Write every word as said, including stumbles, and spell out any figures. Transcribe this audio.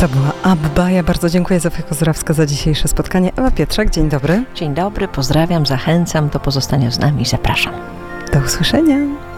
To była Abba. Ja bardzo dziękuję Zofia Kozłowska za dzisiejsze spotkanie. Ewa Pietrzak, dzień dobry. Dzień dobry, pozdrawiam, zachęcam do pozostania z nami i zapraszam. Do usłyszenia.